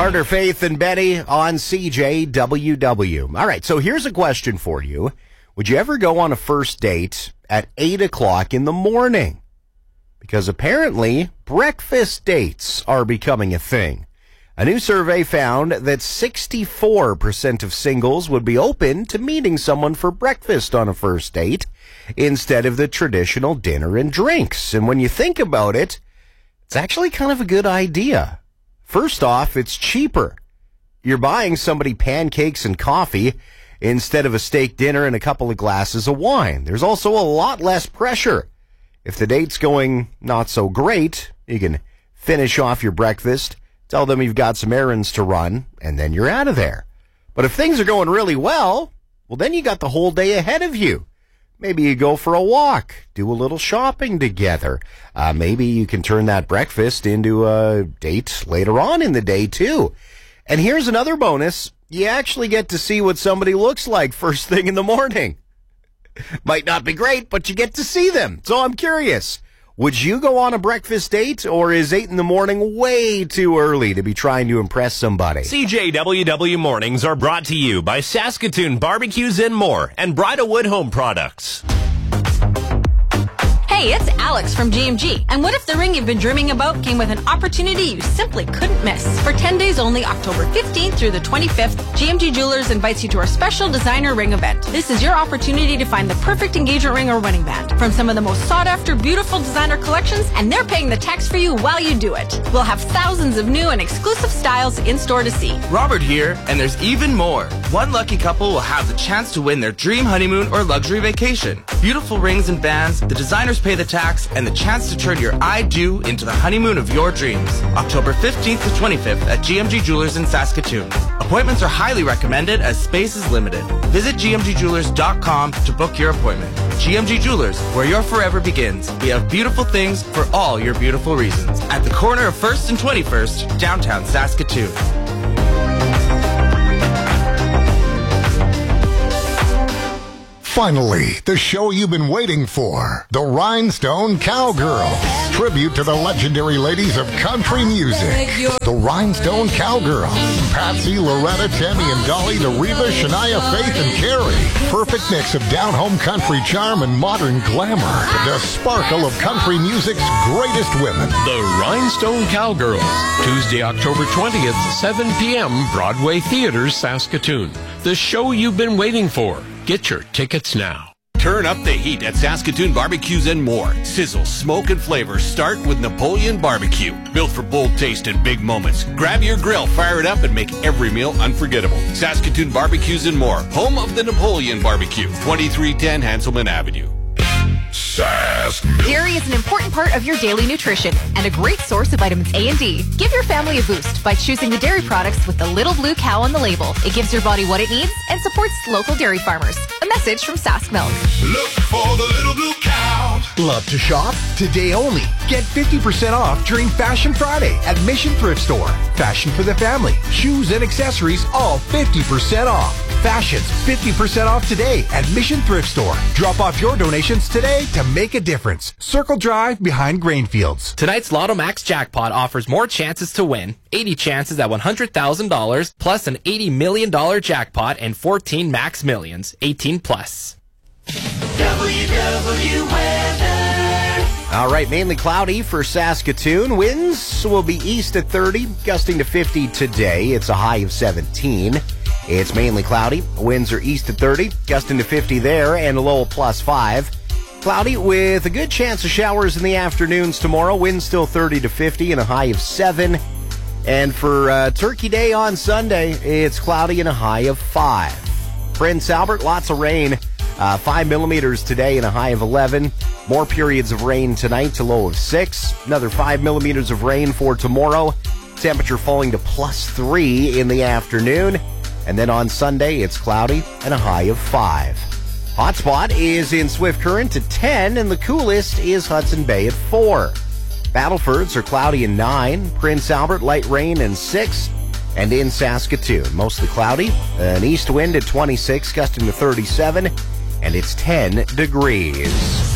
Carter, Faith, and Betty on CJWW. All right, so here's a question for you. Would you ever go on a first date at 8 o'clock in the morning? Because apparently breakfast dates are becoming a thing. A new survey found that 64% of singles would be open to meeting someone for breakfast on a first date instead of the traditional dinner and drinks. And when you think about it, it's actually kind of a good idea. First off, it's cheaper. You're buying somebody pancakes and coffee instead of a steak dinner and a couple of glasses of wine. There's also a lot less pressure. If the date's going not so great, you can finish off your breakfast, tell them you've got some errands to run, and then you're out of there. But if things are going really well, then you got the whole day ahead of you. Maybe you go for a walk, do a little shopping together. Maybe you can turn that breakfast into a date later on in the day, too. And here's another bonus. You actually get to see what somebody looks like first thing in the morning. Might not be great, but you get to see them. So I'm curious, would you go on a breakfast date, or is 8 in the morning way too early to be trying to impress somebody? CJWW Mornings are brought to you by Saskatoon Barbecues and More and Bridalwood Home Products. Hey, it's Alex from GMG. And what if the ring you've been dreaming about came with an opportunity you simply couldn't miss? For 10 days only, October 15th through the 25th, GMG Jewelers invites you to our special designer ring event. This is your opportunity to find the perfect engagement ring or wedding band from some of the most sought-after, beautiful designer collections, and they're paying the tax for you while you do it. We'll have thousands of new and exclusive styles in store to see. Robert here, and there's even more. One lucky couple will have the chance to win their dream honeymoon or luxury vacation. Beautiful rings and bands, the designers pay the tax, and the chance to turn your I do into the honeymoon of your dreams. October 15th to 25th at GMG Jewelers in Saskatoon. Appointments are highly recommended as space is limited. Visit gmgjewelers.com to book your appointment. GMG Jewelers, where your forever begins. We have beautiful things for all your beautiful reasons. At the corner of 1st and 21st, downtown Saskatoon. Finally, the show you've been waiting for. The Rhinestone Cowgirls. Tribute to the legendary ladies of country music. The Rhinestone Cowgirls. Patsy, Loretta, Tammy, and Dolly, the Reba, Shania, Faith, and Carrie. Perfect mix of down-home country charm and modern glamour. The sparkle of country music's greatest women. The Rhinestone Cowgirls. Tuesday, October 20th, 7 p.m., Broadway Theaters, Saskatoon. The show you've been waiting for. Get your tickets now. Turn up the heat at Saskatoon Barbecues and More. Sizzle, smoke, and flavor start with Napoleon Barbecue. Built for bold taste and big moments. Grab your grill, fire it up, and make every meal unforgettable. Saskatoon Barbecues and More. Home of the Napoleon Barbecue. 2310 Hanselman Avenue. Dairy is an important part of your daily nutrition and a great source of vitamins A and D. Give your family a boost by choosing the dairy products with the little blue cow on the label. It gives your body what it needs and supports local dairy farmers. A message from Sask Milk. Look for the little blue cow. Love to shop? Today only. Get 50% off during Fashion Friday at Mission Thrift Store. Fashion for the family. Shoes and accessories all 50% off. Fashions 50% off today at Mission Thrift Store. Drop off your donations today to make a difference. Circle Drive behind Grainfields. Tonight's Lotto Max Jackpot offers more chances to win. 80 chances at $100,000 plus an $80 million jackpot and 14 max millions. 18 plus. WW weather. All right, mainly cloudy for Saskatoon. Winds will be east at 30, gusting to 50 today. It's a high of 17. It's mainly cloudy. Winds are east at 30, gusting to 50 there, and a low of +5. Cloudy with a good chance of showers in the afternoons tomorrow. Winds still 30 to 50 and a high of 7. And for Turkey Day on Sunday, it's cloudy and a high of 5. Prince Albert, lots of rain. 5 millimeters today and a high of 11. More periods of rain tonight to low of 6. Another 5 millimeters of rain for tomorrow. Temperature falling to +3 in the afternoon. And then on Sunday, it's cloudy and a high of 5. Hotspot is in Swift Current at 10, and the coolest is Hudson Bay at 4. Battlefords are cloudy and 9. Prince Albert, light rain and 6. And in Saskatoon, mostly cloudy. An east wind at 26, gusting to 37. And it's 10 degrees.